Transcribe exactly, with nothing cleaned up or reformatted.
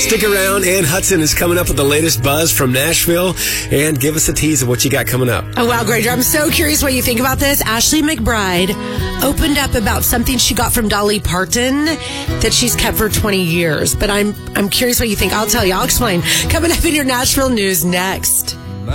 Stick around. Ann Hudson is coming up with the latest buzz from Nashville. And give us a tease of what you got coming up. Oh, wow, Granger. I'm so curious what you think about this. Ashley McBryde opened up about something she got from Dolly Parton that she's kept for twenty years. But I'm I'm curious what you think. I'll tell you. I'll explain. Coming up in your Nashville news next.